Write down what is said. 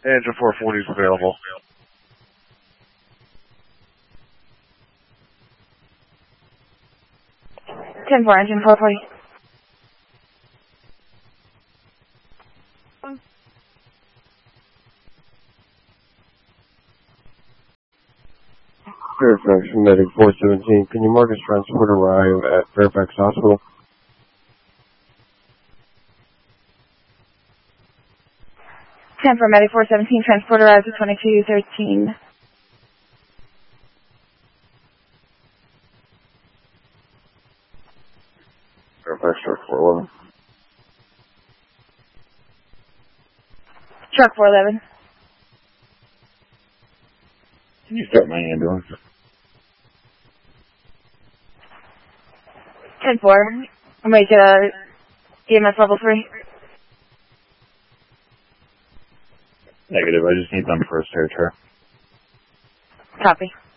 Engine 440 is available. Ten four, engine 440. Fairfax Medic 417, can you mark as transport arrive at Fairfax Hospital? Ten four, medic 417, transport arrives at 2213. Fairfax Truck 411. Truck 411. Can you start my ambulance? 10-4. I'm ready to EMS level 3. Negative, I just need them for a search. Copy.